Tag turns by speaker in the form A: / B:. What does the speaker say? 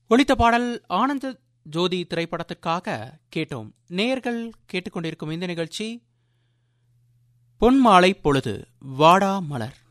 A: ஒலித்த பாடல் ஆனந்த ஜோதி திரைப்படத்திற்காக கேட்டோம். நேயர்கள் கேட்டுக்கொண்டிருக்கும் இந்த நிகழ்ச்சி பொன்மாலை பொழுது வாடா மலர்.